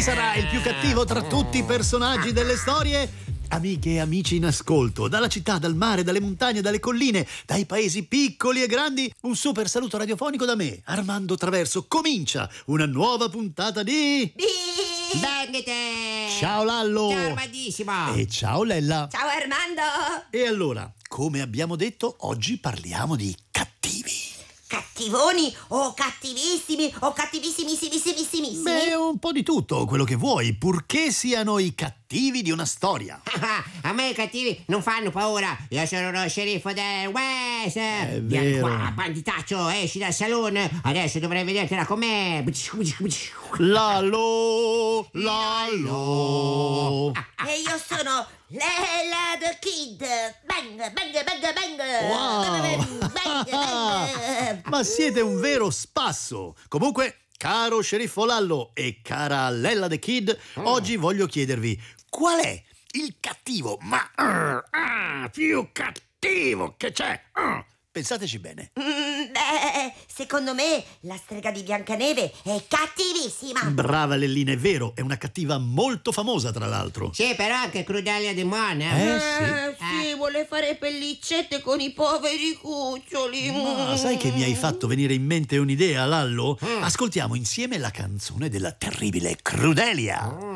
sarà il più cattivo tra tutti i personaggi delle storie? Amiche e amici in ascolto, dalla città, dal mare, dalle montagne, dalle colline, dai paesi piccoli e grandi, un super saluto radiofonico da me, Armando Traverso. Comincia una nuova puntata di... Vendete! Ciao Lallo! Ciao Armandissimo! E ciao Lella! Ciao Armando! E allora, come abbiamo detto, oggi parliamo di cattivi. Cattivoni o cattivissimi o cattivissimissimissimi? Beh, un po' di tutto, quello che vuoi, purché siano i cattivi di una storia. A me i cattivi non fanno paura. Io sono lo sceriffo del West. Vieni vero. qua, banditaccio, esci dal salone. Adesso dovrei vedertela con me. Lallo! Lallo! E io sono Lella the Kid. Bang, bang, bang, bang. Wow! Bang, bang. Ma siete un vero spasso! Comunque, caro sceriffo Lallo e cara Lella the Kid, oggi voglio chiedervi qual è il cattivo, ma più cattivo che c'è? Pensateci bene. Beh, secondo me la strega di Biancaneve è cattivissima. Brava Lellina, è vero, è una cattiva molto famosa tra l'altro. Sì, però anche Crudelia De Mon. Sì, vuole fare pellicette con i poveri cuccioli. Ma sai che mi hai fatto venire in mente un'idea, Lallo? Ascoltiamo insieme la canzone della terribile Crudelia.